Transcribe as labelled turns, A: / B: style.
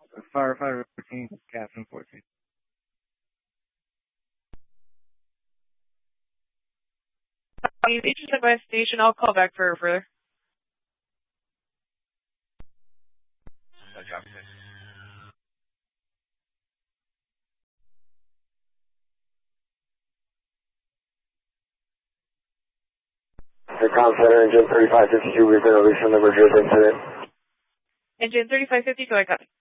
A: Firefighter 14, Captain 14.
B: You've reached the West Station. I'll call back for further.
C: The comm center, engine 3552, we've been released from the Bridges incident.
B: Engine 3552, I got it.